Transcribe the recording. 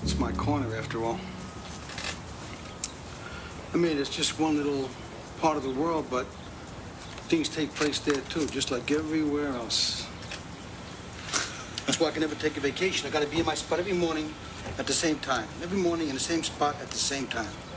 It's my corner, after all. I mean, it's just one little part of the world, but things take place there, too, just like everywhere else. That's why I can never take a vacation. I gotta be in my spot every morning at the same time. Every morning in the same spot at the same time.